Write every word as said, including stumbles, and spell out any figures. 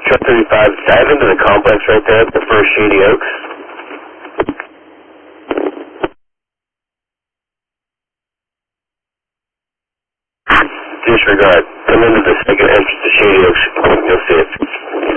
Truck thirty-five, dive into the complex right there at the first Shady Oaks. Disregard. Come into the second entrance to Shady Oaks. You'll see it.